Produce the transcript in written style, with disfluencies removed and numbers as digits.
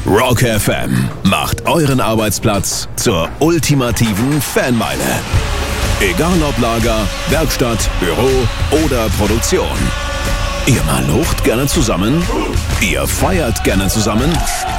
Rock FM macht euren Arbeitsplatz zur ultimativen Fanmeile. Egal ob Lager, Werkstatt, Büro oder Produktion. Ihr malocht gerne zusammen? Ihr feiert gerne zusammen?